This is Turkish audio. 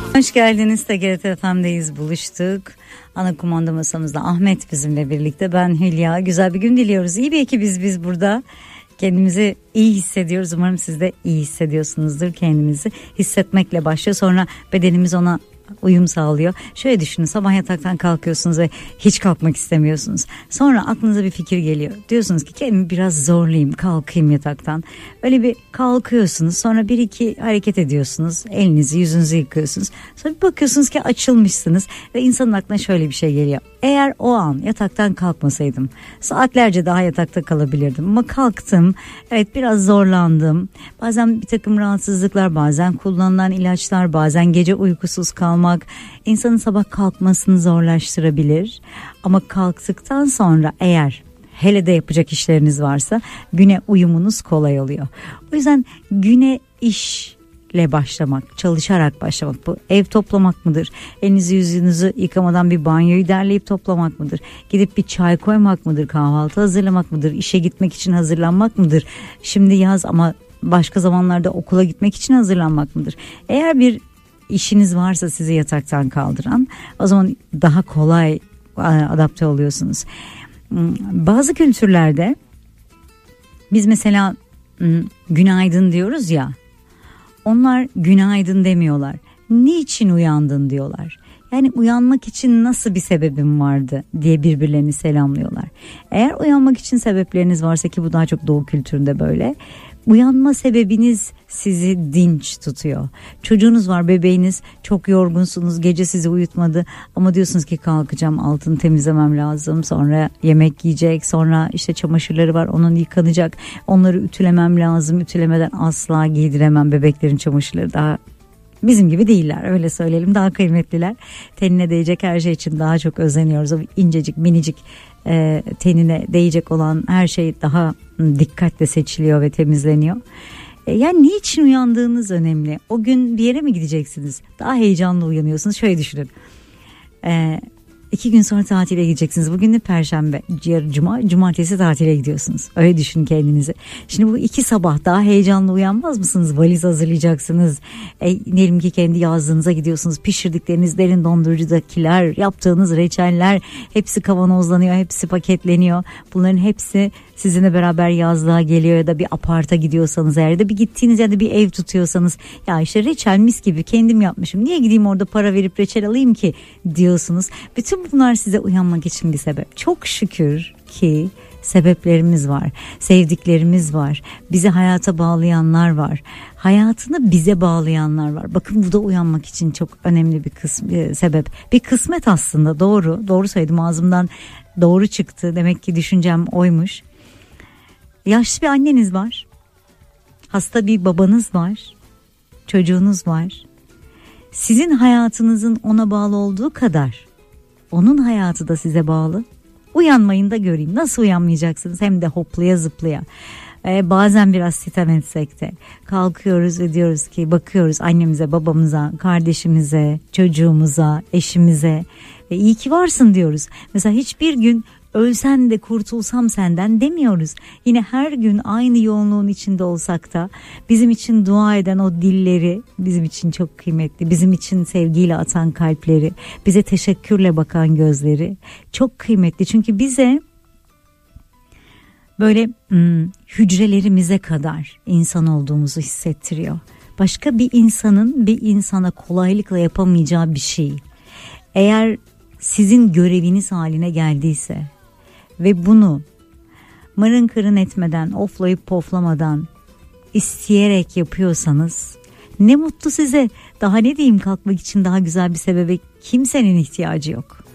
Hoş geldiniz. TGRT FM'deyiz, buluştuk. Ana kumanda masamızda Ahmet bizimle birlikte. Ben Hülya. Güzel bir gün diliyoruz. İyi bir ekibiz biz burada. Kendimizi iyi hissediyoruz. Umarım siz de iyi hissediyorsunuzdur. Kendinizi hissetmekle başlıyor. Sonra bedenimiz ona uyum sağlıyor. Şöyle düşünün, sabah yataktan kalkıyorsunuz ve hiç kalkmak istemiyorsunuz. Sonra aklınıza bir fikir geliyor. Diyorsunuz ki kendimi biraz zorlayayım, kalkayım yataktan. Öyle bir kalkıyorsunuz. Sonra bir iki hareket ediyorsunuz. Elinizi yüzünüzü yıkıyorsunuz. Sonra bir bakıyorsunuz ki açılmışsınız. Ve insanın aklına şöyle bir şey geliyor. Eğer o an yataktan kalkmasaydım saatlerce daha yatakta kalabilirdim. Ama kalktım. Evet, biraz zorlandım. Bazen bir takım rahatsızlıklar, bazen kullanılan ilaçlar, bazen gece uykusuz kalmak insanın sabah kalkmasını zorlaştırabilir. Ama kalktıktan sonra eğer hele de yapacak işleriniz varsa güne uyumunuz kolay oluyor. O yüzden güne işle başlamak, çalışarak başlamak, bu ev toplamak mıdır? Elinizi yüzünüzü yıkamadan bir banyoyu derleyip toplamak mıdır? Gidip bir çay koymak mıdır? Kahvaltı hazırlamak mıdır? İşe gitmek için hazırlanmak mıdır? Şimdi yaz ama başka zamanlarda okula gitmek için hazırlanmak mıdır? Eğer bir işiniz varsa sizi yataktan kaldıran, o zaman daha kolay adapte oluyorsunuz. Bazı kültürlerde biz mesela günaydın diyoruz ya, onlar günaydın demiyorlar. Niçin uyandın diyorlar. Yani uyanmak için nasıl bir sebebim vardı diye birbirlerini selamlıyorlar. Eğer uyanmak için sebepleriniz varsa, ki bu daha çok Doğu kültüründe böyle, uyanma sebebiniz sizi dinç tutuyor. Çocuğunuz var, bebeğiniz, çok yorgunsunuz, gece sizi uyutmadı ama diyorsunuz ki kalkacağım, altını temizlemem lazım, sonra yemek yiyecek, sonra işte çamaşırları var, onun yıkanacak, onları ütülemem lazım, ütülemeden asla giydiremem. Bebeklerin çamaşırları daha bizim gibi değiller, öyle söyleyelim, daha kıymetliler. Tenine değecek her şey için daha çok özeniyoruz. O incecik minicik tenine değecek olan her şey daha dikkatle seçiliyor ve temizleniyor. Yani niçin uyandığınız önemli. O gün bir yere mi gideceksiniz? Daha heyecanlı uyanıyorsunuz. Şöyle düşünün. 2 gün sonra tatile gideceksiniz. Bugün de Perşembe, Cuma, Cumartesi tatile gidiyorsunuz. Öyle düşünün kendinizi. Şimdi bu 2 sabah daha heyecanlı uyanmaz mısınız? Valiz hazırlayacaksınız. Diyelim ki kendi yazlığınıza gidiyorsunuz. Pişirdikleriniz, derin dondurucudakiler, yaptığınız reçeller hepsi kavanozlanıyor, hepsi paketleniyor. Bunların hepsi sizinle beraber yazlığa geliyor. Ya da bir aparta gidiyorsanız, eğer de bir gittiğiniz yerde bir ev tutuyorsanız, ya işte reçel mis gibi kendim yapmışım, niye gideyim orada para verip reçel alayım ki diyorsunuz. Bütün bunlar size uyanmak için bir sebep. Çok şükür ki sebeplerimiz var, sevdiklerimiz var, bizi hayata bağlayanlar var, hayatını bize bağlayanlar var. Bakın, bu da uyanmak için çok önemli bir sebep. Bir kısmet aslında. Doğru söyledim, ağzımdan doğru çıktı. Demek ki düşüncem oymuş. Yaşlı bir anneniz var, hasta bir babanız var, çocuğunuz var. Sizin hayatınızın ona bağlı olduğu kadar onun hayatı da size bağlı. Uyanmayın da göreyim. Nasıl uyanmayacaksınız? Hem de hoplaya zıplaya. Bazen biraz sitem etsek de kalkıyoruz ve diyoruz ki, bakıyoruz annemize, babamıza, kardeşimize, çocuğumuza, eşimize ve iyi ki varsın diyoruz. Mesela hiçbir gün ölsen de kurtulsam senden demiyoruz. Yine her gün aynı yoğunluğun içinde olsak da bizim için dua eden o dilleri bizim için çok kıymetli. Bizim için sevgiyle atan kalpleri, bize teşekkürle bakan gözleri çok kıymetli. Çünkü bize böyle hücrelerimize kadar insan olduğumuzu hissettiriyor. Başka bir insanın bir insana kolaylıkla yapamayacağı bir şey, eğer sizin göreviniz haline geldiyse ve bunu mırın kırın etmeden, oflayıp poflamadan, isteyerek yapıyorsanız ne mutlu size. Daha ne diyeyim, kalkmak için daha güzel bir sebebe kimsenin ihtiyacı yok.